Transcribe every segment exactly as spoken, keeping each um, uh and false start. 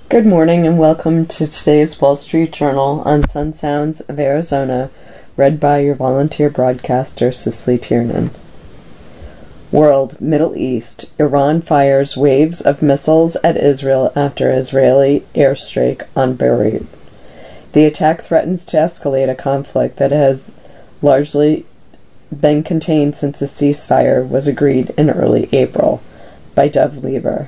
Good morning and welcome to today's Wall Street Journal on Sun Sounds of Arizona, read by your volunteer broadcaster, Cicely Tiernan. World, Middle East, Iran fires waves of missiles at Israel after Israeli airstrike on Beirut. The attack threatens to escalate a conflict that has largely been contained since a ceasefire was agreed in early April, by Dov Lieber.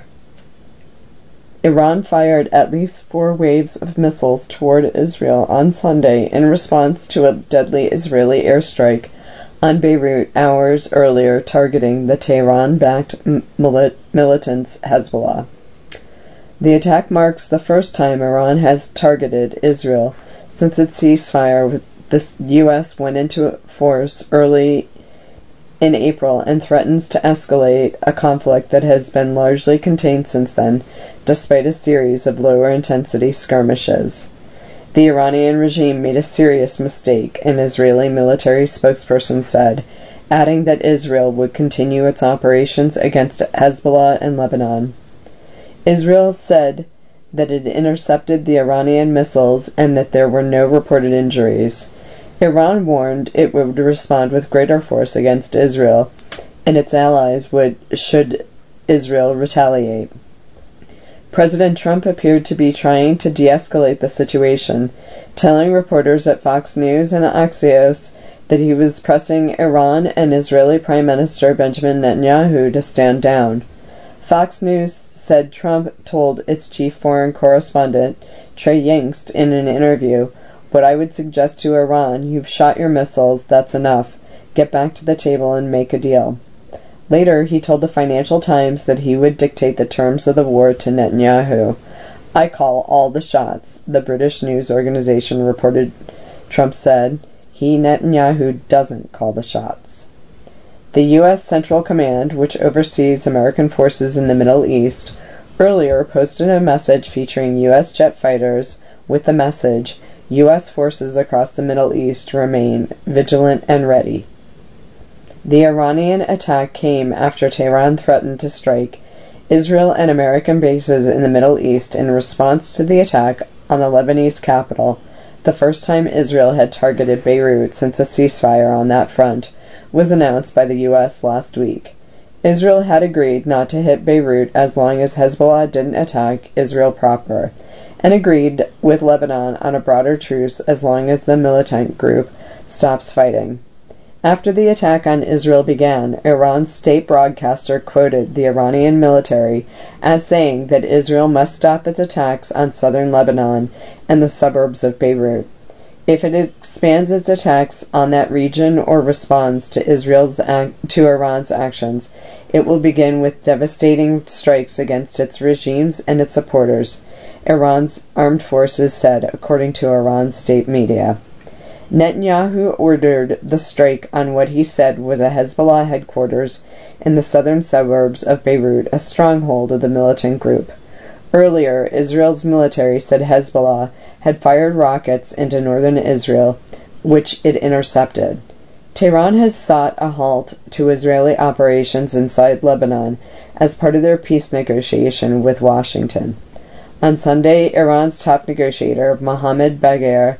Iran fired at least four waves of missiles toward Israel on Sunday in response to a deadly Israeli airstrike on Beirut hours earlier, targeting the Tehran-backed milit- militants Hezbollah. The attack marks the first time Iran has targeted Israel since its ceasefire with the U S went into force early in April and threatens to escalate a conflict that has been largely contained since then, despite a series of lower-intensity skirmishes. The Iranian regime made a serious mistake, an Israeli military spokesperson said, adding that Israel would continue its operations against Hezbollah and Lebanon. Israel said that it intercepted the Iranian missiles and that there were no reported injuries. Iran warned it would respond with greater force against Israel and its allies would should Israel retaliate. President Trump appeared to be trying to de-escalate the situation, telling reporters at Fox News and Axios that he was pressing Iran and Israeli Prime Minister Benjamin Netanyahu to stand down. Fox News said Trump told its chief foreign correspondent, Trey Yingst, in an interview, "What I would suggest to Iran, you've shot your missiles, that's enough. Get back to the table and make a deal." Later, he told the Financial Times that he would dictate the terms of the war to Netanyahu. "I call all the shots," the British news organization reported. Trump said he, Netanyahu, doesn't call the shots. The U S Central Command, which oversees American forces in the Middle East, earlier posted a message featuring U S jet fighters with the message, U S forces across the Middle East remain vigilant and ready. The Iranian attack came after Tehran threatened to strike Israel and American bases in the Middle East in response to the attack on the Lebanese capital, the first time Israel had targeted Beirut since a ceasefire on that front was announced by the U S last week. Israel had agreed not to hit Beirut as long as Hezbollah didn't attack Israel proper, and agreed with Lebanon on a broader truce as long as the militant group stops fighting. After the attack on Israel began, Iran's state broadcaster quoted the Iranian military as saying that Israel must stop its attacks on southern Lebanon and the suburbs of Beirut. If it expands its attacks on that region or responds to Israel's act- to Iran's actions, it will begin with devastating strikes against its regimes and its supporters, Iran's armed forces said, according to Iran's state media. Netanyahu ordered the strike on what he said was a Hezbollah headquarters in the southern suburbs of Beirut, a stronghold of the militant group. Earlier, Israel's military said Hezbollah had fired rockets into northern Israel, which it intercepted. Tehran has sought a halt to Israeli operations inside Lebanon as part of their peace negotiation with Washington. On Sunday, Iran's top negotiator, Mohammad Bagher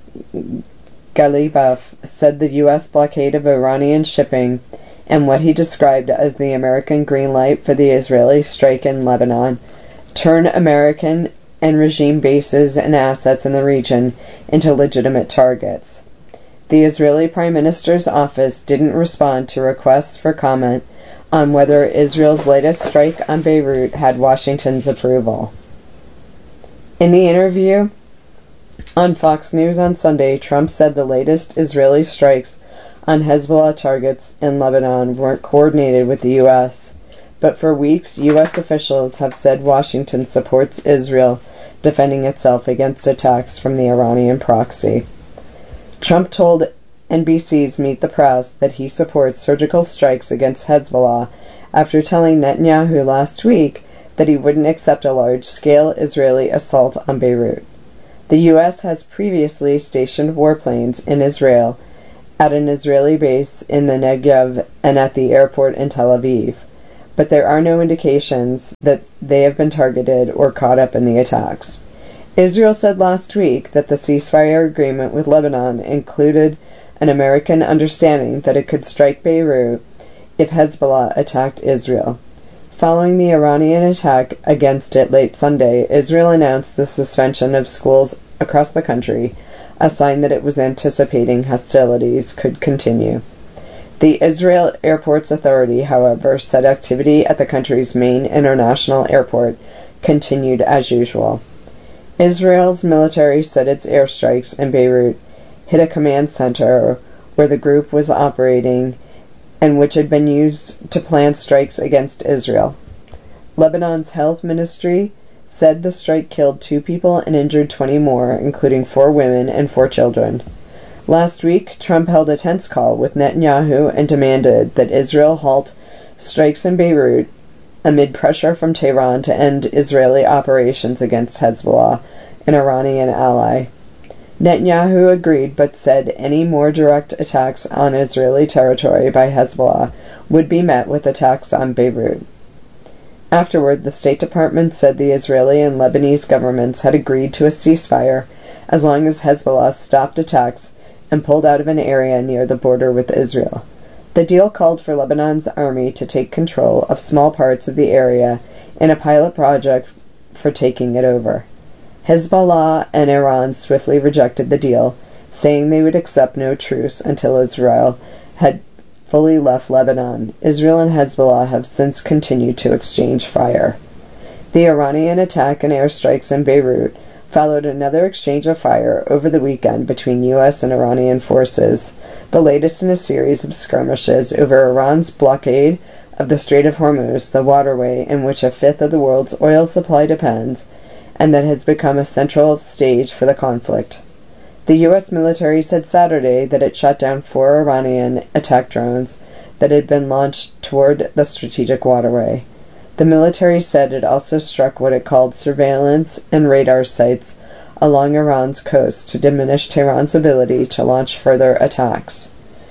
Ghalibaf, said the U S blockade of Iranian shipping and what he described as the American green light for the Israeli strike in Lebanon turn American and regime bases and assets in the region into legitimate targets. The Israeli Prime Minister's office didn't respond to requests for comment on whether Israel's latest strike on Beirut had Washington's approval. In the interview on Fox News on Sunday, Trump said the latest Israeli strikes on Hezbollah targets in Lebanon weren't coordinated with the U S, but for weeks U S officials have said Washington supports Israel defending itself against attacks from the Iranian proxy. Trump told N B C's Meet the Press that he supports surgical strikes against Hezbollah after telling Netanyahu last week that he wouldn't accept a large-scale Israeli assault on Beirut. The U S has previously stationed warplanes in Israel at an Israeli base in the Negev and at the airport in Tel Aviv. but there are no indications that they have been targeted or caught up in the attacks. Israel said last week that the ceasefire agreement with Lebanon included an American understanding that it could strike Beirut if Hezbollah attacked Israel. Following the Iranian attack against it late Sunday, Israel announced the suspension of schools across the country, a sign that it was anticipating hostilities could continue. The Israel Airports Authority, however, said activity at the country's main international airport continued as usual. Israel's military said its airstrikes in Beirut hit a command center where the group was operating and which had been used to plan strikes against Israel. Lebanon's health ministry said the strike killed two people and injured twenty more, including four women and four children. Last week, Trump held a tense call with Netanyahu and demanded that Israel halt strikes in Beirut amid pressure from Tehran to end Israeli operations against Hezbollah, an Iranian ally. Netanyahu agreed but said any more direct attacks on Israeli territory by Hezbollah would be met with attacks on Beirut. Afterward, the State Department said the Israeli and Lebanese governments had agreed to a ceasefire as long as Hezbollah stopped attacks and pulled out of an area near the border with Israel. The deal called for Lebanon's army to take control of small parts of the area in a pilot project for taking it over. Hezbollah and Iran swiftly rejected the deal, saying they would accept no truce until Israel had fully left Lebanon. Israel and Hezbollah have since continued to exchange fire. The Iranian attack and airstrikes in Beirut followed another exchange of fire over the weekend between U S and Iranian forces, the latest in a series of skirmishes over Iran's blockade of the Strait of Hormuz, the waterway in which a fifth of the world's oil supply depends, and that has become a central stage for the conflict. The U S military said Saturday that it shot down four Iranian attack drones that had been launched toward the strategic waterway. The military said it also struck what it called surveillance and radar sites along Iran's coast to diminish Tehran's ability to launch further attacks.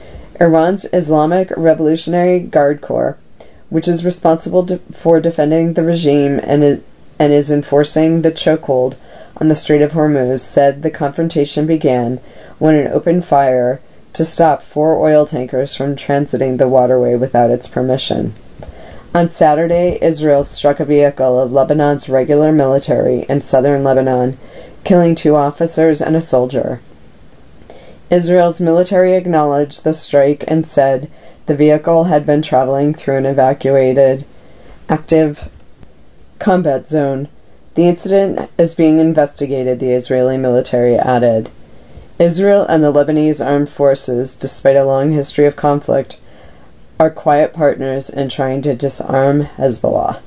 Iran's Islamic Revolutionary Guard Corps, which is responsible to, for defending the regime and is, and is enforcing the chokehold on the Strait of Hormuz, said the confrontation began when it opened fire to stop four oil tankers from transiting the waterway without its permission. On Saturday, Israel struck a vehicle of Lebanon's regular military in southern Lebanon, killing two officers and a soldier. Israel's military acknowledged the strike and said the vehicle had been traveling through an evacuated, active combat zone. The incident is being investigated, the Israeli military added. Israel and the Lebanese armed forces, despite a long history of conflict, are quiet partners in trying to disarm Hezbollah.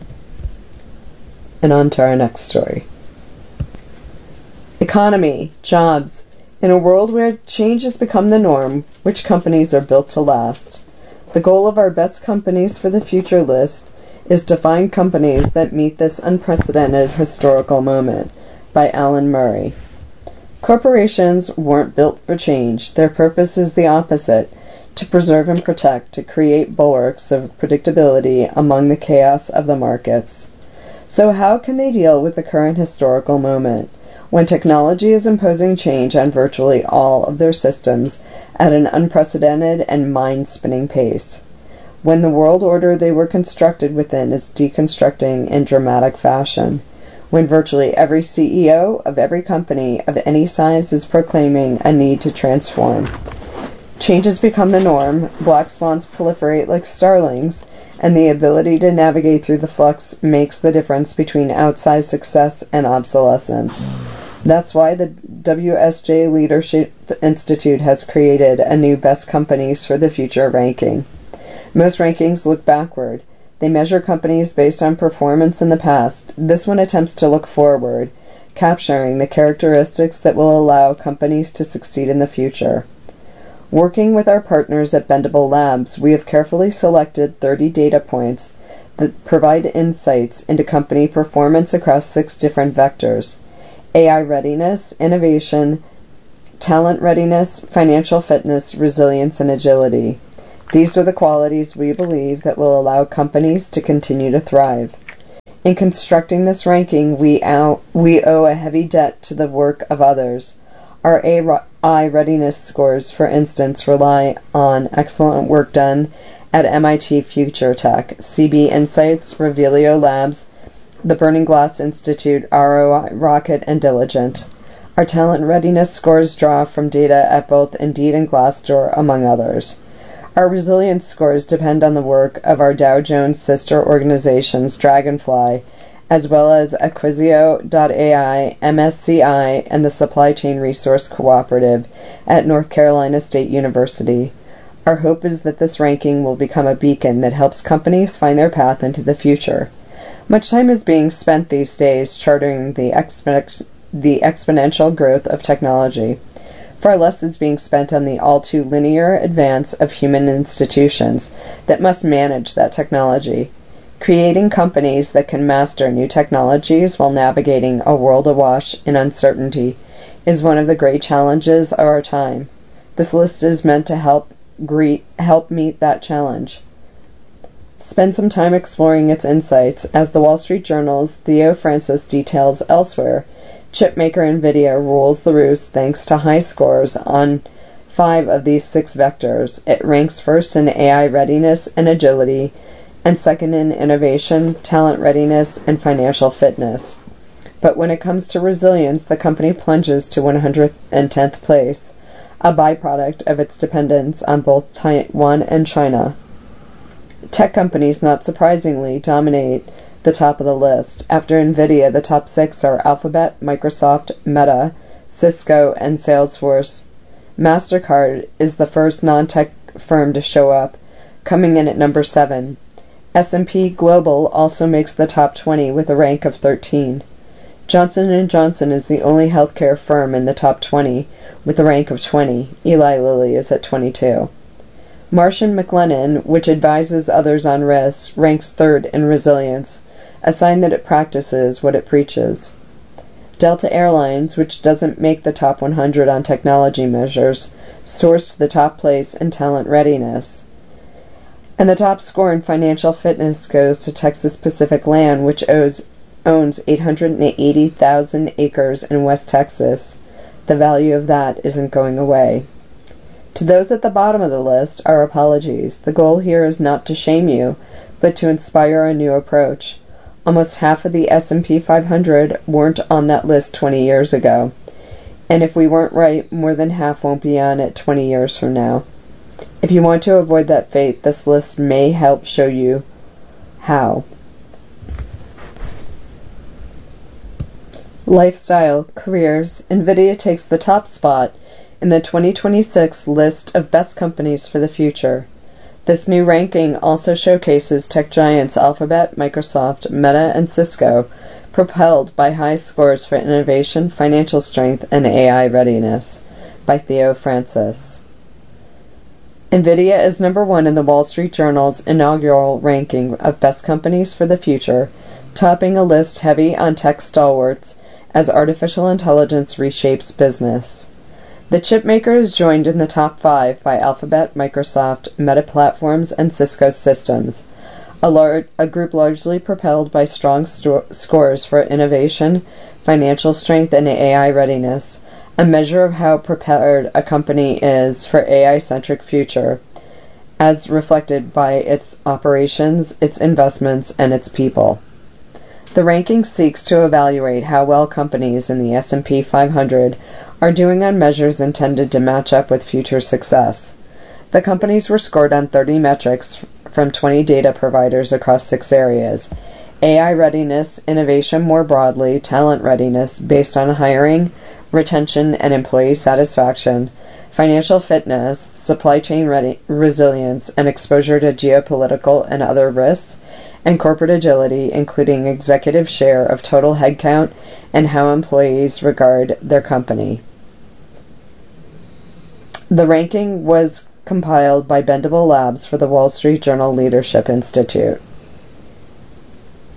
And on to our next story. Economy, jobs. In a world where change has become the norm, which companies are built to last? The goal of our best companies for the future list is to find companies that meet this unprecedented historical moment, by Alan Murray. Corporations weren't built for change. Their purpose is the opposite: to preserve and protect, to create bulwarks of predictability among the chaos of the markets. So how can they deal with the current historical moment, when technology is imposing change on virtually all of their systems at an unprecedented and mind-spinning pace? When the world order they were constructed within is deconstructing in dramatic fashion? When virtually every C E O of every company of any size is proclaiming a need to transform? Change has become the norm, black swans proliferate like starlings, and the ability to navigate through the flux makes the difference between outsized success and obsolescence. That's why the W S J Leadership Institute has created a new Best Companies for the Future ranking. Most rankings look backward. They measure companies based on performance in the past. This one attempts to look forward, capturing the characteristics that will allow companies to succeed in the future. Working with our partners at Bendable Labs, we have carefully selected thirty data points that provide insights into company performance across six different vectors: A I readiness, innovation, talent readiness, financial fitness, resilience, and agility. These are the qualities we believe that will allow companies to continue to thrive. In constructing this ranking, we, owe, we owe a heavy debt to the work of others. Our A I readiness scores, for instance, rely on excellent work done at M I T Future Tech, C B Insights, Revelio Labs, the Burning Glass Institute, R O I Rocket, and Diligent. Our talent readiness scores draw from data at both Indeed and Glassdoor, among others. Our resilience scores depend on the work of our Dow Jones sister organizations, Dragonfly, as well as Acquisio dot A I, M S C I, and the Supply Chain Resource Cooperative at North Carolina State University. Our hope is that this ranking will become a beacon that helps companies find their path into the future. Much time is being spent these days charting the, expo- the exponential growth of technology. Far less is being spent on the all-too linear advance of human institutions that must manage that technology. Creating companies that can master new technologies while navigating a world awash in uncertainty is one of the great challenges of our time. This list is meant to help greet, help meet that challenge. Spend some time exploring its insights, as the Wall Street Journal's Theo Francis details elsewhere. Chipmaker NVIDIA rules the roost thanks to high scores on five of these six vectors. It ranks first in A I readiness and agility, and second in innovation, talent readiness, and financial fitness. But when it comes to resilience, the company plunges to one hundred tenth place, a byproduct of its dependence on both Taiwan and China. Tech companies, not surprisingly, dominate the top of the list. After NVIDIA, the top six are Alphabet, Microsoft, Meta, Cisco, and Salesforce. MasterCard is the first non-tech firm to show up, coming in at number seven. S and P Global also makes the top twenty with a rank of thirteen. Johnson and Johnson is the only healthcare firm in the top twenty with a rank of twenty. Eli Lilly is at twenty-two. Marsh and McLennan, which advises others on risks, ranks third in resilience, a sign that it practices what it preaches. Delta Airlines, which doesn't make the top one hundred on technology measures, soars to the top place in talent readiness. And the top score in financial fitness goes to Texas Pacific Land, which owes, owns eight hundred eighty thousand acres in West Texas. The value of that isn't going away. To those at the bottom of the list, our apologies. The goal here is not to shame you, but to inspire a new approach. Almost half of the S and P five hundred weren't on that list twenty years ago. And if we weren't right, more than half won't be on it twenty years from now. If you want to avoid that fate, this list may help show you how. Lifestyle, careers. NVIDIA takes the top spot in the twenty twenty-six list of best companies for the future. This new ranking also showcases tech giants Alphabet, Microsoft, Meta, and Cisco, propelled by high scores for innovation, financial strength, and A I readiness, by Theo Francis. NVIDIA is number one in the Wall Street Journal's inaugural ranking of best companies for the future, topping a list heavy on tech stalwarts as artificial intelligence reshapes business. The chipmaker is joined in the top five by Alphabet, Microsoft, Meta Platforms, and Cisco Systems, a, lar- a group largely propelled by strong sto- scores for innovation, financial strength, and A I readiness, a measure of how prepared a company is for A I-centric future, as reflected by its operations, its investments, and its people. The ranking seeks to evaluate how well companies in the S and P five hundred are doing on measures intended to match up with future success. The companies were scored on thirty metrics from twenty data providers across six areas: A I readiness, innovation more broadly, talent readiness based on hiring, retention, and employee satisfaction, financial fitness, supply chain ready- resilience, and exposure to geopolitical and other risks, and corporate agility, including executive share of total headcount and how employees regard their company. The ranking was compiled by Bendable Labs for the Wall Street Journal Leadership Institute.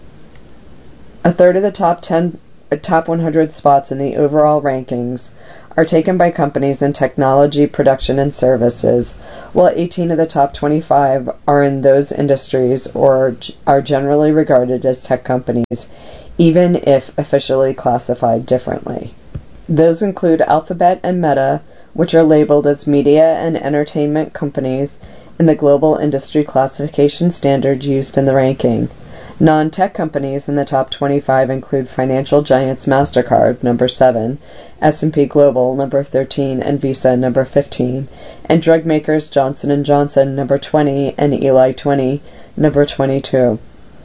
A third of the top ten, top one hundred spots in the overall rankings are taken by companies in technology, production, and services, while eighteen of the top twenty-five are in those industries or are generally regarded as tech companies, even if officially classified differently. Those include Alphabet and Meta, which are labeled as media and entertainment companies in the global industry classification standard used in the ranking. Non-tech companies in the top twenty-five include financial giants MasterCard, number seven, S and P Global, number thirteen, and Visa, number fifteen, and drug makers Johnson and Johnson, number twenty, and Eli twenty, number twenty-two.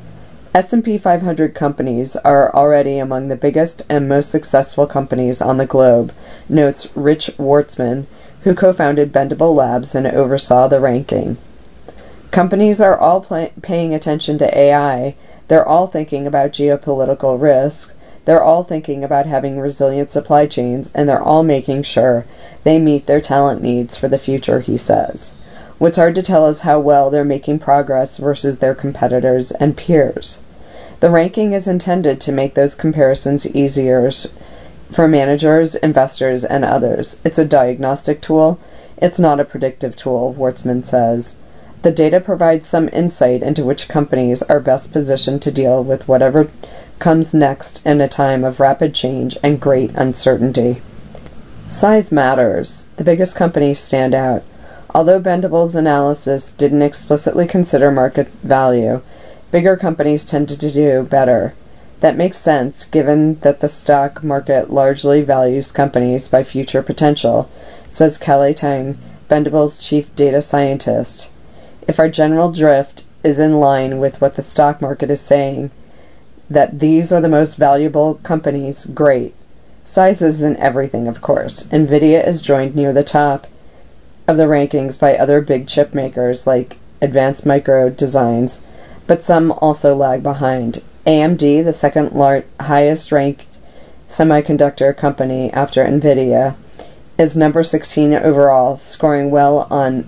S and P five hundred companies are already among the biggest and most successful companies on the globe, notes Rich Wartzman, who co-founded Bendable Labs and oversaw the ranking. Companies are all play- paying attention to A I. They're all thinking about geopolitical risk. They're all thinking about having resilient supply chains, and they're all making sure they meet their talent needs for the future, he says. What's hard to tell is how well they're making progress versus their competitors and peers. The ranking is intended to make those comparisons easier for managers, investors, and others. It's a diagnostic tool. It's not a predictive tool, Wartzman says. The data provides some insight into which companies are best positioned to deal with whatever comes next in a time of rapid change and great uncertainty. Size matters. The biggest companies stand out. Although Bendable's analysis didn't explicitly consider market value, bigger companies tended to do better. That makes sense, given that the stock market largely values companies by future potential, says Kelly Tang, Bendable's chief data scientist. If our general drift is in line with what the stock market is saying, that these are the most valuable companies, great. Size isn't everything, of course. NVIDIA is joined near the top of the rankings by other big chip makers like Advanced Micro Designs, but some also lag behind. A M D, the second lar- highest ranked semiconductor company after NVIDIA, is number sixteen overall, scoring well on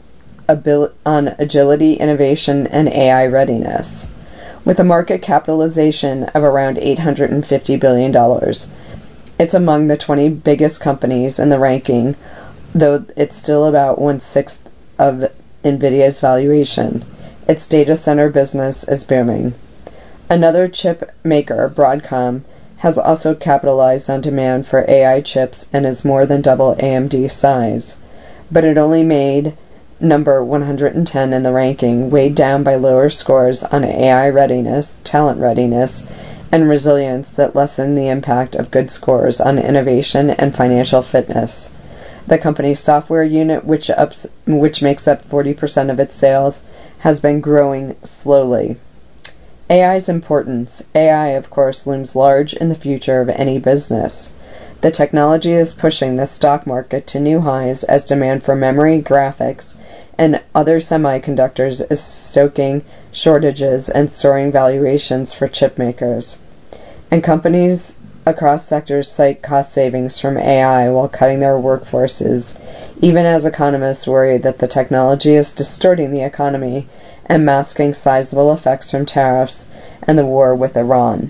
abil- on agility, innovation, and A I readiness. With a market capitalization of around eight hundred fifty billion dollars, it's among the twenty biggest companies in the ranking, though it's still about one-sixth of NVIDIA's valuation. Its data center business is booming. Another chip maker, Broadcom, has also capitalized on demand for A I chips and is more than double A M D's size. But it only made number one hundred ten in the ranking, weighed down by lower scores on A I readiness, talent readiness, and resilience that lessen the impact of good scores on innovation and financial fitness. The company's software unit, which, ups, which makes up forty percent of its sales, has been growing slowly. A I's importance. A I, of course, looms large in the future of any business. The technology is pushing the stock market to new highs as demand for memory, graphics, and other semiconductors is stoking shortages and soaring valuations for chip makers. And companies across sectors cite cost savings from A I while cutting their workforces, even as economists worry that the technology is distorting the economy and masking sizable effects from tariffs and the war with Iran.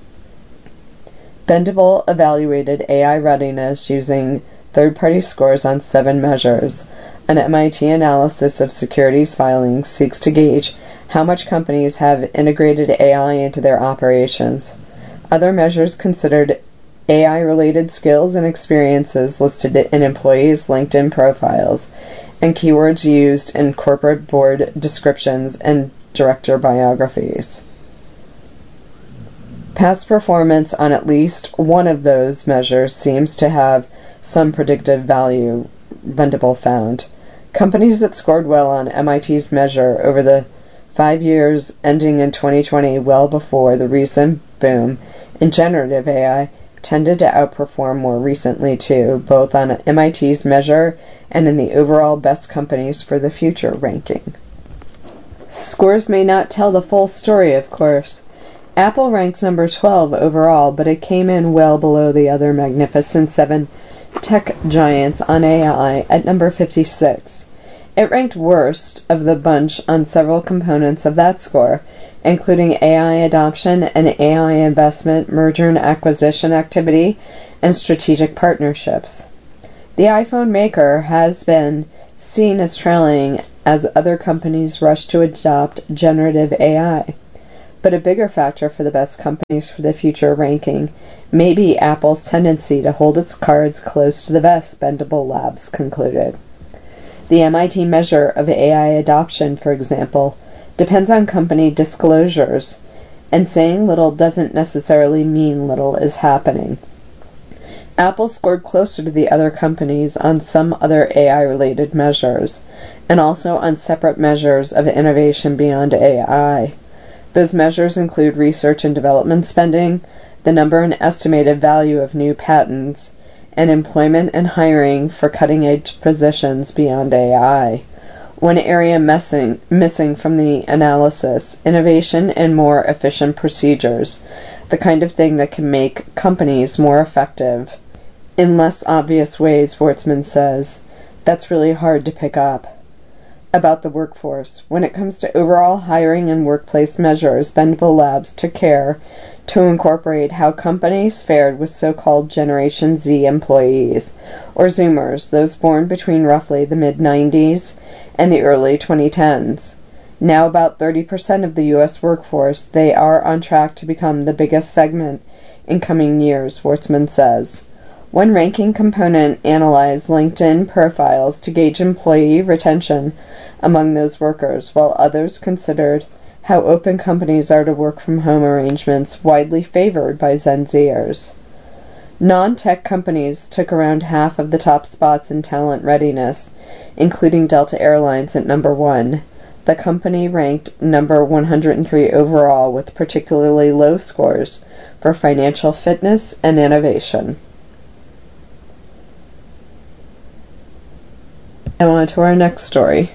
Bendable evaluated A I readiness using third-party scores on seven measures. An M I T analysis of securities filings seeks to gauge how much companies have integrated A I into their operations. Other measures considered A I-related skills and experiences listed in employees' LinkedIn profiles, and keywords used in corporate board descriptions and director biographies. Past performance on at least one of those measures seems to have some predictive value, Bendable found. Companies that scored well on M I T's measure over the five years ending in twenty twenty, well before the recent boom in generative A I, tended to outperform more recently too, both on M I T's measure and in the overall best companies for the future ranking. Scores may not tell the full story, of course. Apple ranks number twelve overall, but it came in well below the other magnificent seven tech giants on A I at number fifty-six. It ranked worst of the bunch on several components of that score, including A I adoption and A I investment, merger and acquisition activity, and strategic partnerships. The iPhone maker has been seen as trailing as other companies rush to adopt generative A I. But a bigger factor for the best companies for the future ranking may be Apple's tendency to hold its cards close to the vest, Bendable Labs concluded. The M I T measure of A I adoption, for example, depends on company disclosures, and saying little doesn't necessarily mean little is happening. Apple scored closer to the other companies on some other A I-related measures, and also on separate measures of innovation beyond A I. Those measures include research and development spending, the number and estimated value of new patents, and employment and hiring for cutting-edge positions beyond A I. One area missing, missing from the analysis, innovation and more efficient procedures, the kind of thing that can make companies more effective. In less obvious ways, Schwartzman says, that's really hard to pick up. About the workforce. When it comes to overall hiring and workplace measures, Bendable Labs took care to incorporate how companies fared with so-called Generation Z employees, or Zoomers, those born between roughly the mid nineties and the early twenty tens. Now about thirty percent of the U S workforce, they are on track to become the biggest segment in coming years, Schwartzman says. One ranking component analyzed LinkedIn profiles to gauge employee retention among those workers, while others considered how open companies are to work-from-home arrangements widely favored by Gen Zers. Non-tech companies took around half of the top spots in talent readiness, including Delta Airlines at number one. The company ranked number one hundred three overall with particularly low scores for financial fitness and innovation. And on to our next story.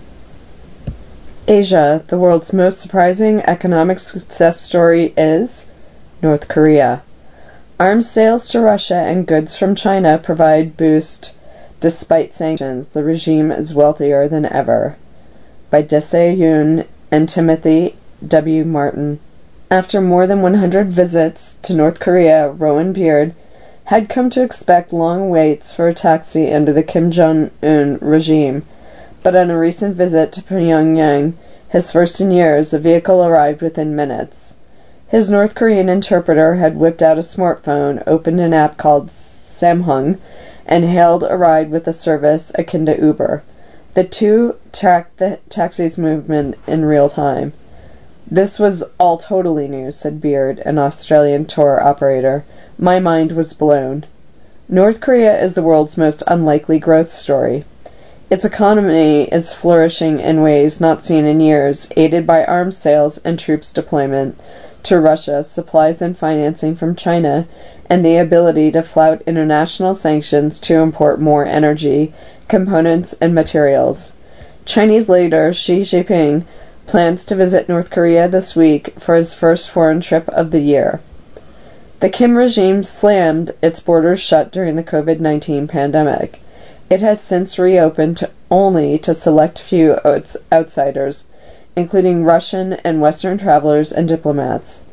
Asia, the world's most surprising economic success story is North Korea. Arms sales to Russia and goods from China provide boost despite sanctions. The regime is wealthier than ever. By Dese Yoon and Timothy W. Martin. After more than one hundred visits to North Korea, Rowan Beard had come to expect long waits for a taxi under the Kim Jong-un regime, but on a recent visit to Pyongyang, his first in years, a vehicle arrived within minutes. His North Korean interpreter had whipped out a smartphone, opened an app called Samsung, and hailed a ride with a service akin to Uber. The two tracked the taxi's movement in real time. This was all totally new, said Beard, an Australian tour operator. My mind was blown. North Korea is the world's most unlikely growth story. Its economy is flourishing in ways not seen in years, aided by arms sales and troops deployment to Russia, supplies and financing from China, and the ability to flout international sanctions to import more energy, components, and materials. Chinese leader Xi Jinping plans to visit North Korea this week for his first foreign trip of the year. The Kim regime slammed its borders shut during the covid nineteen pandemic. It has since reopened to only to select few outs- outsiders, including Russian and Western travelers and diplomats.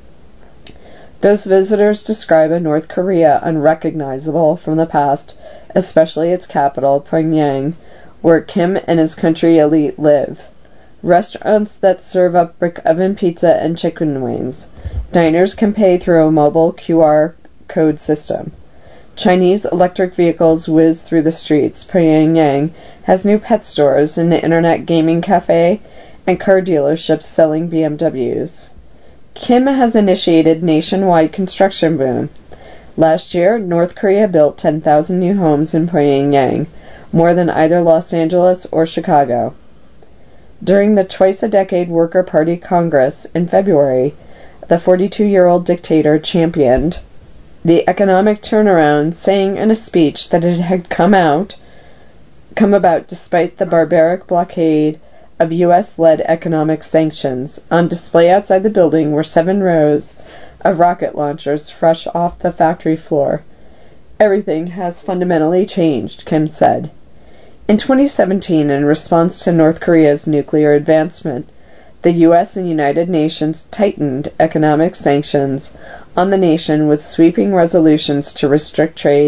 Those visitors describe a North Korea unrecognizable from the past, especially its capital, Pyongyang, where Kim and his country elite live. Restaurants that serve up brick oven pizza and chicken wings. Diners can pay through a mobile Q R code system. Chinese electric vehicles whiz through the streets. Pyongyang has new pet stores, an internet gaming cafe, and car dealerships selling B M Ws. Kim has initiated nationwide construction boom. Last year, North Korea built ten thousand new homes in Pyongyang, more than either Los Angeles or Chicago. During the twice-a-decade Worker Party Congress in February, the forty-two-year-old dictator championed the economic turnaround, saying in a speech that it had come out, come about despite the barbaric blockade of U S-led economic sanctions. On display outside the building were seven rows of rocket launchers fresh off the factory floor. Everything has fundamentally changed, Kim said. In twenty seventeen, in response to North Korea's nuclear advancement, the U S and United Nations tightened economic sanctions on the nation with sweeping resolutions to restrict trade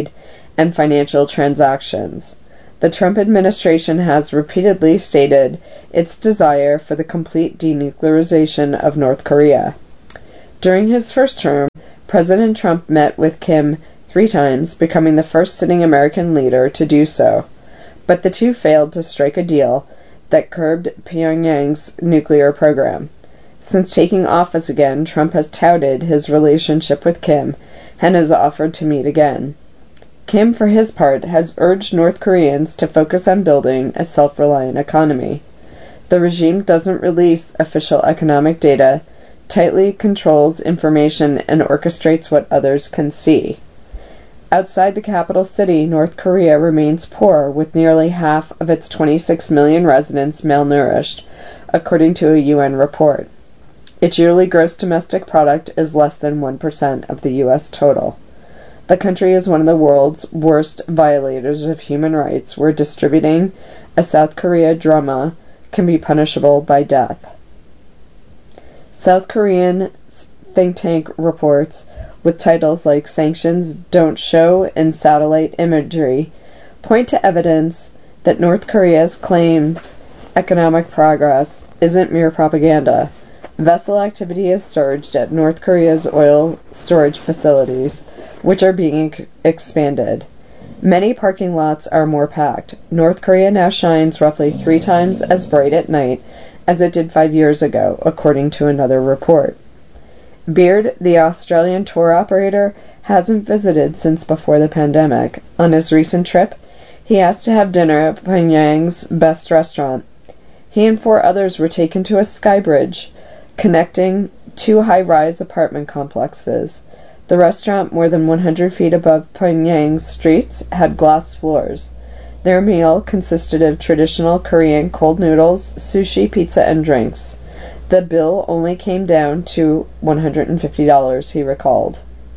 and financial transactions. The Trump administration has repeatedly stated its desire for the complete denuclearization of North Korea. During his first term, President Trump met with Kim three times, becoming the first sitting American leader to do so. But the two failed to strike a deal that curbed Pyongyang's nuclear program. Since taking office again, Trump has touted his relationship with Kim and has offered to meet again. Kim, for his part, has urged North Koreans to focus on building a self-reliant economy. The regime doesn't release official economic data, tightly controls information, and orchestrates what others can see. Outside the capital city, North Korea remains poor, with nearly half of its twenty-six million residents malnourished, according to a U N report. Its yearly gross domestic product is less than one percent of the U S total. The country is one of the world's worst violators of human rights, where distributing a South Korea drama can be punishable by death. South Korean think tank reports, with titles like "Sanctions Don't Show" and "Satellite Imagery," point to evidence that North Korea's claimed economic progress isn't mere propaganda. Vessel activity has surged at North Korea's oil storage facilities, which are being ex- expanded. Many parking lots are more packed. North Korea now shines roughly three times as bright at night as it did five years ago, according to another report. Beard, the Australian tour operator, hasn't visited since before the pandemic. On his recent trip, he asked to have dinner at Pyongyang's best restaurant. He and four others were taken to a sky bridge connecting two high-rise apartment complexes. The restaurant, more than one hundred feet above Pyongyang's streets, had glass floors. Their meal consisted of traditional Korean cold noodles, sushi, pizza, and drinks. The bill only came down to one hundred fifty dollars, he recalled.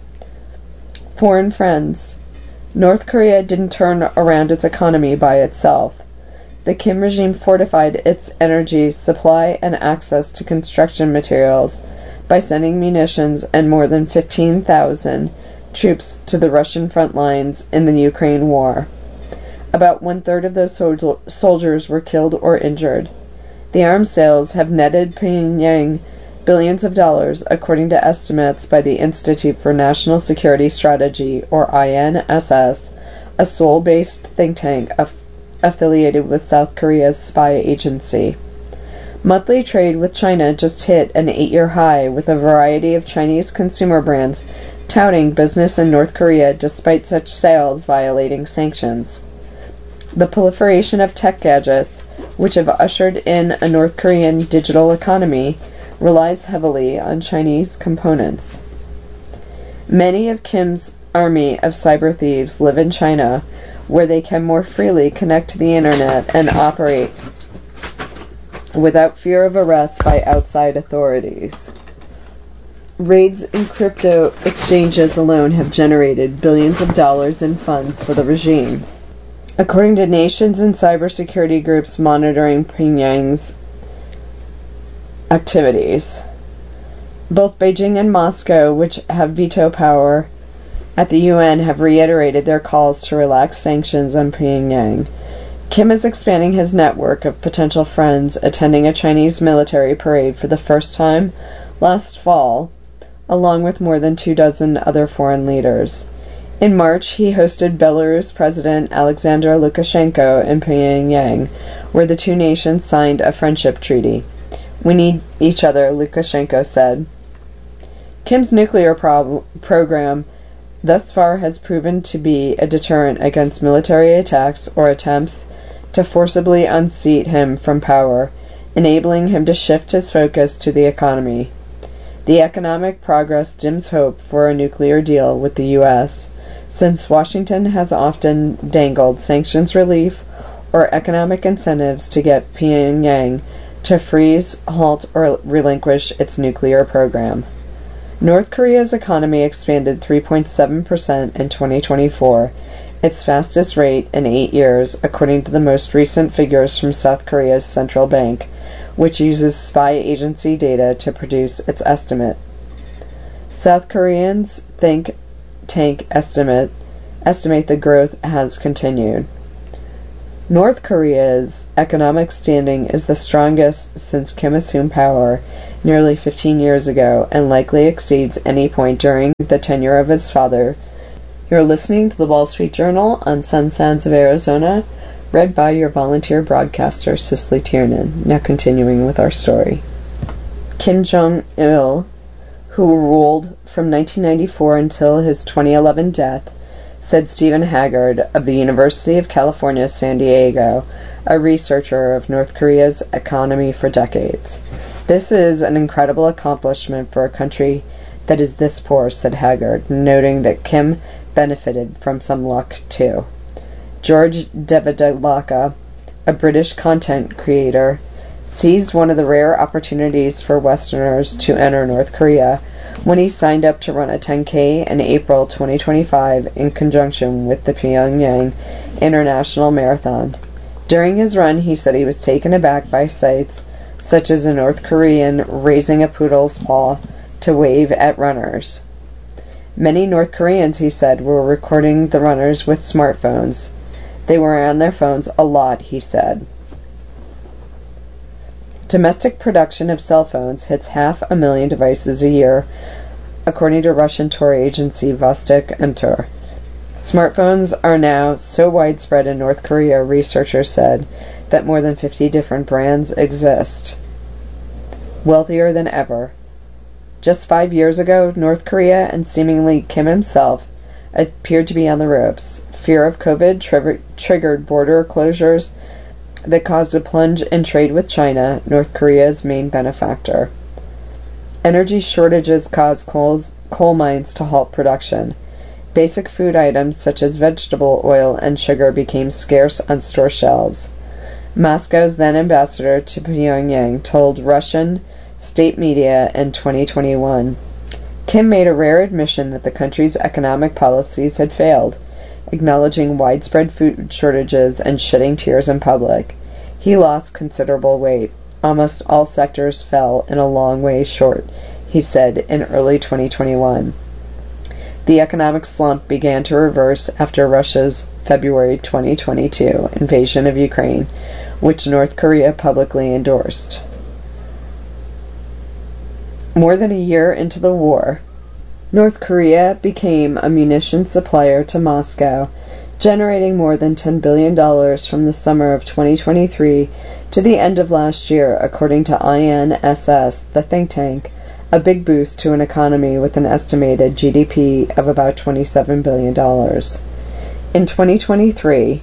Foreign friends. North Korea didn't turn around its economy by itself. The Kim regime fortified its energy supply and access to construction materials by sending munitions and more than fifteen thousand troops to the Russian front lines in the Ukraine war. About one-third of those sol- soldiers were killed or injured. The arms sales have netted Pyongyang billions of dollars, according to estimates by the Institute for National Security Strategy, or I N S S, a Seoul-based think tank aff- affiliated with South Korea's spy agency. Monthly trade with China just hit an eight-year high, with a variety of Chinese consumer brands touting business in North Korea despite such sales violating sanctions. The proliferation of tech gadgets, which have ushered in a North Korean digital economy, relies heavily on Chinese components. Many of Kim's army of cyber thieves live in China, where they can more freely connect to the internet and operate without fear of arrest by outside authorities. Raids in crypto exchanges alone have generated billions of dollars in funds for the regime. According to nations and cybersecurity groups monitoring Pyongyang's activities, both Beijing and Moscow, which have veto power at the U N, have reiterated their calls to relax sanctions on Pyongyang. Kim is expanding his network of potential friends, attending a Chinese military parade for the first time last fall, along with more than two dozen other foreign leaders. In March, he hosted Belarus President Alexander Lukashenko in Pyongyang, where the two nations signed a friendship treaty. "We need each other," Lukashenko said. Kim's nuclear prob- program thus far has proven to be a deterrent against military attacks or attempts to forcibly unseat him from power, enabling him to shift his focus to the economy. The economic progress dims hope for a nuclear deal with the U S, since Washington has often dangled sanctions relief or economic incentives to get Pyongyang to freeze, halt, or relinquish its nuclear program. North Korea's economy expanded three point seven percent in twenty twenty-four, its fastest rate in eight years, according to the most recent figures from South Korea's central bank, which uses spy agency data to produce its estimate. South Koreans think tank estimate estimate the growth has continued. North Korea's economic standing is the strongest since Kim assumed power nearly fifteen years ago and likely exceeds any point during the tenure of his father. You're listening to the Wall Street Journal on Sun Sounds of Arizona, read by your volunteer broadcaster, Cicely Tiernan. Now continuing with our story. Kim Jong-il, who ruled from nineteen ninety-four until his twenty eleven death, said Stephen Haggard of the University of California, San Diego, a researcher of North Korea's economy for decades. This is an incredible accomplishment for a country that is this poor, said Haggard, noting that Kim benefited from some luck too. George Devadilaka, a British content creator, seized one of the rare opportunities for Westerners to enter North Korea when he signed up to run a ten K in April twenty twenty-five in conjunction with the Pyongyang International Marathon. During his run, he said he was taken aback by sights such as a North Korean raising a poodle's paw to wave at runners. Many North Koreans, he said, were recording the runners with smartphones. They were on their phones a lot, he said. Domestic production of cell phones hits half a million devices a year, according to Russian tour agency Vostok Enter. Smartphones are now so widespread in North Korea, researchers said, that more than fifty different brands exist. Wealthier than ever. Just five years ago, North Korea and seemingly Kim himself appeared to be on the ropes. Fear of COVID tri- triggered border closures that caused a plunge in trade with China, North Korea's main benefactor. Energy shortages caused coals, coal mines to halt production. Basic food items such as vegetable oil and sugar became scarce on store shelves. Moscow's then ambassador to Pyongyang told Russian state media in twenty twenty-one. Kim made a rare admission that the country's economic policies had failed, acknowledging widespread food shortages and shedding tears in public. He lost considerable weight. Almost all sectors fell in a long way short, he said in early twenty twenty-one. The economic slump began to reverse after Russia's February twenty twenty-two invasion of Ukraine, which North Korea publicly endorsed. More than a year into the war, North Korea became a munitions supplier to Moscow, generating more than ten billion dollars from the summer of twenty twenty-three to the end of last year, according to I N S S, the think tank, a big boost to an economy with an estimated G D P of about twenty-seven billion dollars. In twenty twenty-three,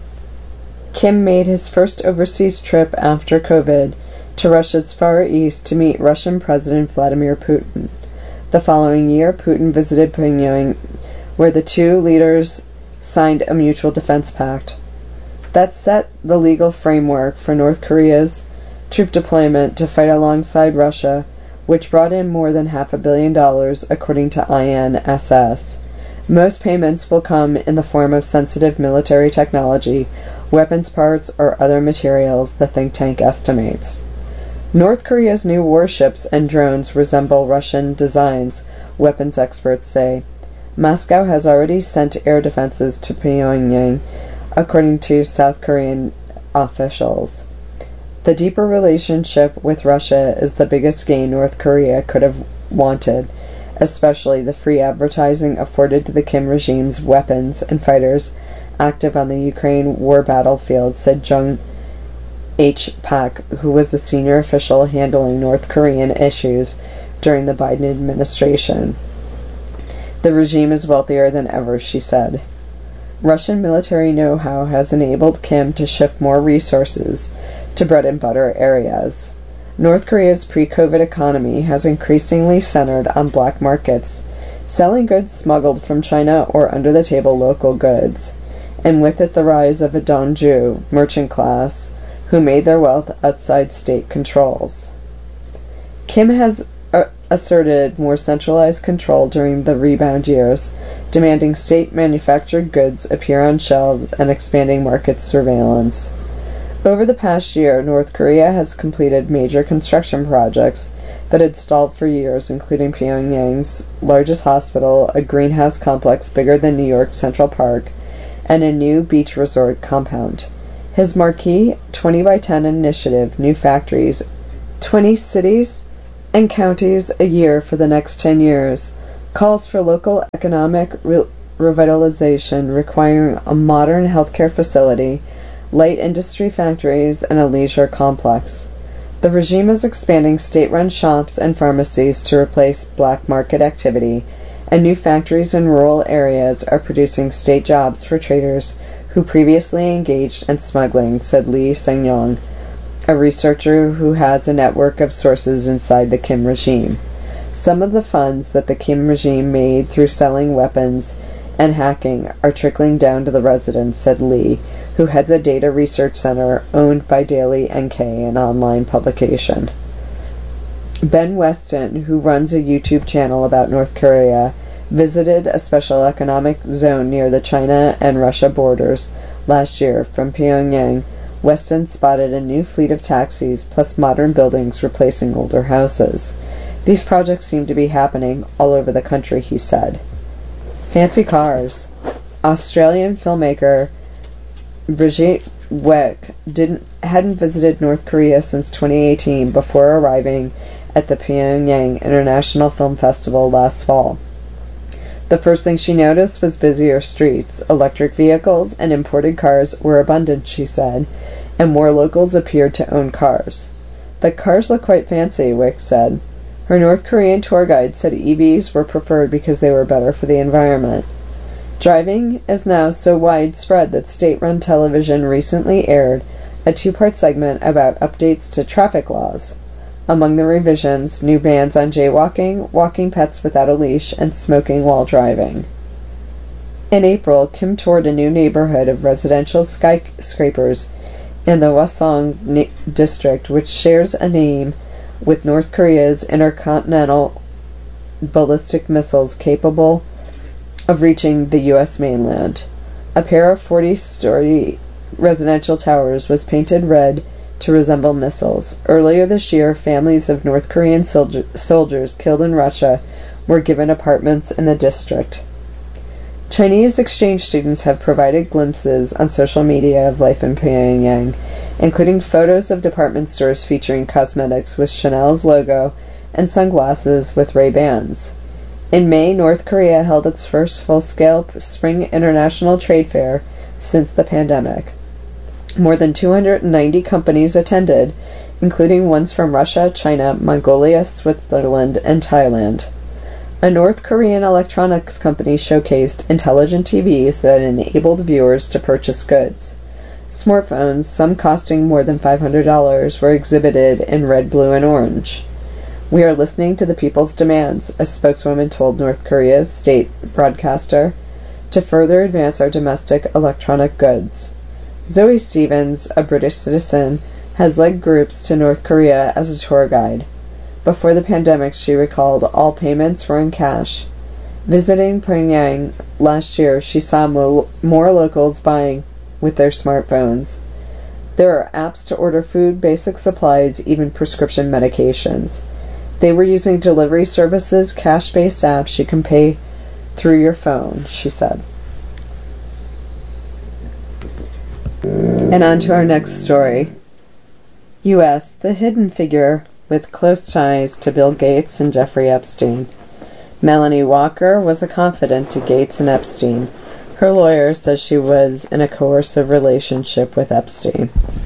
Kim made his first overseas trip after COVID to Russia's Far East to meet Russian President Vladimir Putin. The following year, Putin visited Pyongyang, where the two leaders signed a mutual defense pact. That set the legal framework for North Korea's troop deployment to fight alongside Russia, which brought in more than half a billion dollars, according to I N S S. Most payments will come in the form of sensitive military technology, weapons parts, or other materials, the think tank estimates. North Korea's new warships and drones resemble Russian designs, weapons experts say. Moscow has already sent air defenses to Pyongyang, according to South Korean officials. The deeper relationship with Russia is the biggest gain North Korea could have wanted, especially the free advertising afforded to the Kim regime's weapons and fighters active on the Ukraine war battlefield, said Jung H. Pak, who was a senior official handling North Korean issues during the Biden administration. The regime is wealthier than ever, she said. Russian military know-how has enabled Kim to shift more resources to bread and butter areas. North Korea's pre-COVID economy has increasingly centered on black markets, selling goods smuggled from China or under-the-table local goods, and with it the rise of a Dongju merchant class who made their wealth outside state controls. Kim has uh, asserted more centralized control during the rebound years, demanding state-manufactured goods appear on shelves and expanding market surveillance. Over the past year, North Korea has completed major construction projects that had stalled for years, including Pyongyang's largest hospital, a greenhouse complex bigger than New York Central Park, and a new beach resort compound. His marquee twenty by ten initiative, New Factories, twenty cities and counties a year for the next ten years, calls for local economic re- revitalization requiring a modern healthcare facility, light industry factories, and a leisure complex. The regime is expanding state-run shops and pharmacies to replace black market activity, and new factories in rural areas are producing state jobs for traders who previously engaged in smuggling, said Lee Sang-yong, a researcher who has a network of sources inside the Kim regime. Some of the funds that the Kim regime made through selling weapons and hacking are trickling down to the residents, said Lee, who heads a data research center owned by Daily N K, an online publication. Ben Weston, who runs a YouTube channel about North Korea, visited a special economic zone near the China and Russia borders last year. From Pyongyang, Weston spotted a new fleet of taxis plus modern buildings replacing older houses. These projects seem to be happening all over the country, he said. Fancy cars. Australian filmmaker Brigitte Weck didn't hadn't visited North Korea since twenty eighteen before arriving at the Pyongyang International Film Festival last fall. The first thing she noticed was busier streets. Electric vehicles and imported cars were abundant, she said, and more locals appeared to own cars. The cars look quite fancy, Wick said. Her North Korean tour guide said E Vs were preferred because they were better for the environment. Driving is now so widespread that state-run television recently aired a two-part segment about updates to traffic laws. Among the revisions, new bans on jaywalking, walking pets without a leash, and smoking while driving. In April, Kim toured a new neighborhood of residential skyscrapers in the Hwasong district, which shares a name with North Korea's intercontinental ballistic missiles capable of reaching the U S mainland. A pair of forty-story residential towers was painted red to resemble missiles. Earlier this year, families of North Korean soldier- soldiers killed in Russia were given apartments in the district. Chinese exchange students have provided glimpses on social media of life in Pyongyang, including photos of department stores featuring cosmetics with Chanel's logo and sunglasses with Ray-Bans. In May, North Korea held its first full-scale Spring International Trade Fair since the pandemic. More than two hundred ninety companies attended, including ones from Russia, China, Mongolia, Switzerland, and Thailand. A North Korean electronics company showcased intelligent T Vs that enabled viewers to purchase goods. Smartphones, some costing more than five hundred dollars, were exhibited in red, blue, and orange. We are listening to the people's demands, a spokeswoman told North Korea's state broadcaster, to further advance our domestic electronic goods. Zoe Stevens, a British citizen, has led groups to North Korea as a tour guide. Before the pandemic, she recalled, all payments were in cash. Visiting Pyongyang last year, she saw mo- more locals buying with their smartphones. There are apps to order food, basic supplies, even prescription medications. They were using delivery services, cash-based apps you can pay through your phone, she said. And on to our next story. U S The hidden figure with close ties to Bill Gates and Jeffrey Epstein. Melanie Walker was a confidant to Gates and Epstein. Her lawyer says she was in a coercive relationship with Epstein.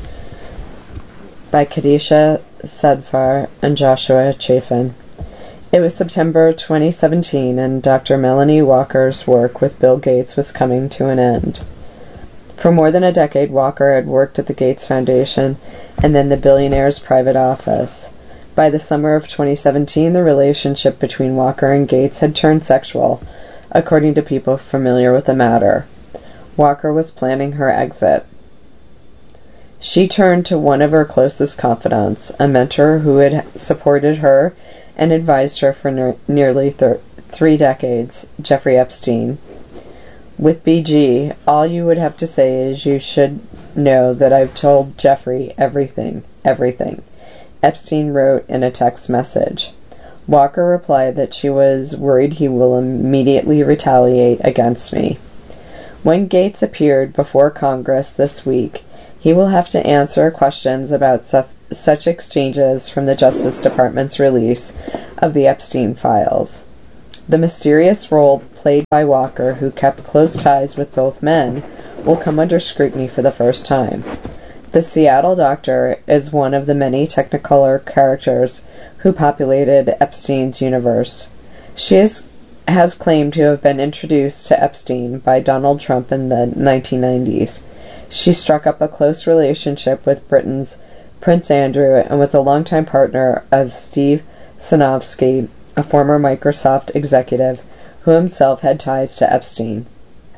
By Kadisha Sadfar and Joshua Chafin. It was September twenty seventeen, and Doctor Melanie Walker's work with Bill Gates was coming to an end. For more than a decade, Walker had worked at the Gates Foundation and then the billionaire's private office. By the summer of twenty seventeen, the relationship between Walker and Gates had turned sexual, according to people familiar with the matter. Walker was planning her exit. She turned to one of her closest confidants, a mentor who had supported her and advised her for ne- nearly thir- three decades, Jeffrey Epstein. With B G, all you would have to say is you should know that I've told Jeffrey everything, everything, Epstein wrote in a text message. Walker replied that she was worried he will immediately retaliate against me. When Gates appeared before Congress this week, he will have to answer questions about such, such exchanges from the Justice Department's release of the Epstein files. The mysterious role played by Walker, who kept close ties with both men, will come under scrutiny for the first time. The Seattle doctor is one of the many Technicolor characters who populated Epstein's universe. She is, has claimed to have been introduced to Epstein by Donald Trump in the nineteen nineties. She struck up a close relationship with Britain's Prince Andrew and was a longtime partner of Steve Sinofsky, a former Microsoft executive who himself had ties to Epstein.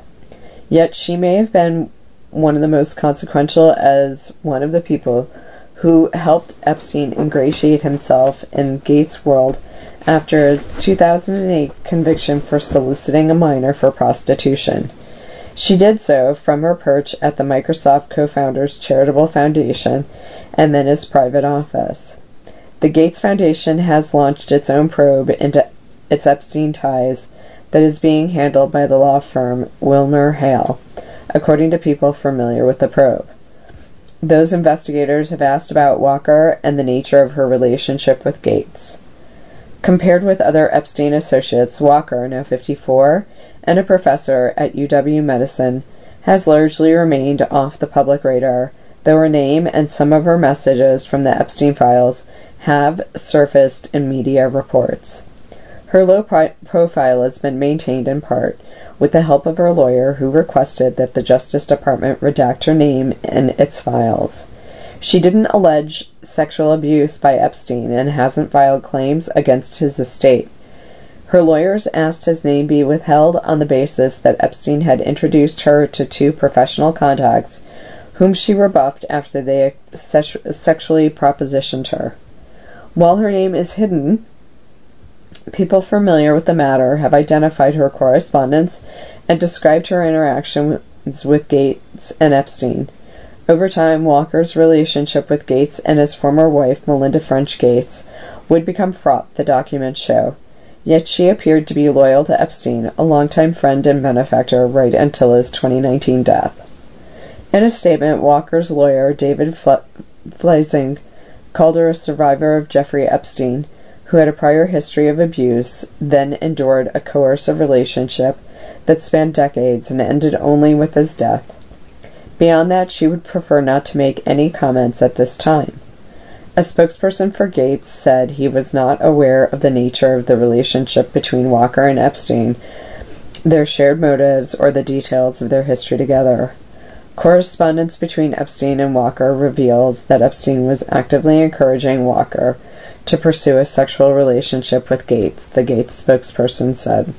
Yet she may have been one of the most consequential as one of the people who helped Epstein ingratiate himself in Gates' world after his two thousand eight conviction for soliciting a minor for prostitution. She did so from her perch at the Microsoft co-founder's charitable foundation and then his private office. The Gates Foundation has launched its own probe into its Epstein ties that is being handled by the law firm Wilner Hale, according to people familiar with the probe. Those investigators have asked about Walker and the nature of her relationship with Gates. Compared with other Epstein associates, Walker, now fifty-four, and a professor at U W Medicine, has largely remained off the public radar, though her name and some of her messages from the Epstein files have surfaced in media reports. Her low pro- profile has been maintained in part with the help of her lawyer, who requested that the Justice Department redact her name in its files. She didn't allege sexual abuse by Epstein and hasn't filed claims against his estate. Her lawyers asked his name be withheld on the basis that Epstein had introduced her to two professional contacts, whom she rebuffed after they se- sexually propositioned her. While her name is hidden, people familiar with the matter have identified her correspondence and described her interactions with Gates and Epstein. Over time, Walker's relationship with Gates and his former wife, Melinda French Gates, would become fraught, the documents show. Yet she appeared to be loyal to Epstein, a longtime friend and benefactor, right until his twenty nineteen death. In a statement, Walker's lawyer, David Fle- Fleising, called her a survivor of Jeffrey Epstein, who had a prior history of abuse, then endured a coercive relationship that spanned decades and ended only with his death. Beyond that, she would prefer not to make any comments at this time. A spokesperson for Gates said he was not aware of the nature of the relationship between Walker and Epstein, their shared motives, or the details of their history together. Correspondence between Epstein and Walker reveals that Epstein was actively encouraging Walker to pursue a sexual relationship with Gates, the Gates spokesperson said.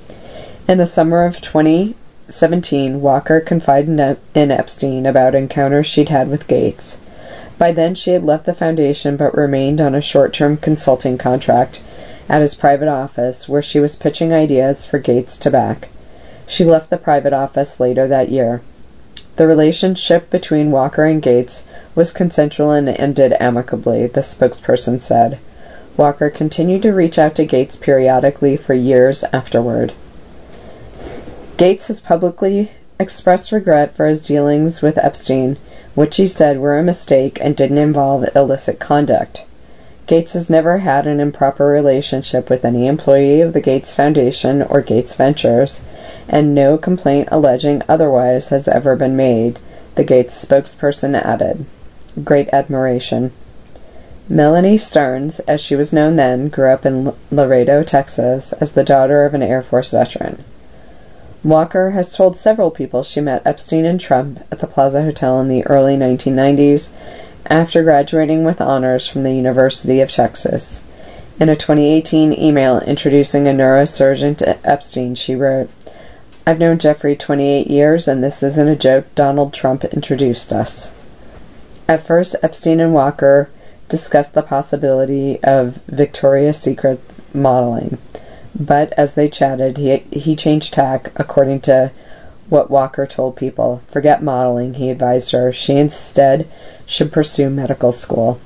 In the summer of twenty seventeen, Walker confided in Epstein about encounters she'd had with Gates. By then, she had left the foundation but remained on a short-term consulting contract at his private office, where she was pitching ideas for Gates to back. She left the private office later that year. The relationship between Walker and Gates was consensual and ended amicably, the spokesperson said. Walker continued to reach out to Gates periodically for years afterward. Gates has publicly expressed regret for his dealings with Epstein, which he said were a mistake and didn't involve illicit conduct. Gates has never had an improper relationship with any employee of the Gates Foundation or Gates Ventures, and no complaint alleging otherwise has ever been made, the Gates spokesperson added. Great admiration. Melanie Stearns, as she was known then, grew up in Laredo, Texas, as the daughter of an Air Force veteran. Walker has told several people she met Epstein and Trump at the Plaza Hotel in the early nineteen nineties after graduating with honors from the University of Texas. In a twenty eighteen email introducing a neurosurgeon to Epstein, she wrote, "I've known Jeffrey twenty-eight years, and this isn't a joke. Donald Trump introduced us." At first, Epstein and Walker discussed the possibility of Victoria's Secret modeling. But as they chatted, he, he changed tack, according to what Walker told people. Forget modeling, he advised her. She instead should pursue medical school.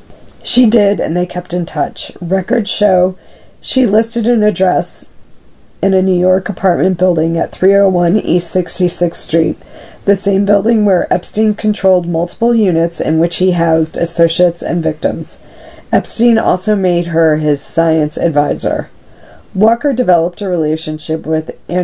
She did, and they kept in touch. Records show she listed an address in a New York apartment building at three oh one East sixty-sixth Street, the same building where Epstein controlled multiple units in which he housed associates and victims. Epstein also made her his science advisor. Walker developed a relationship with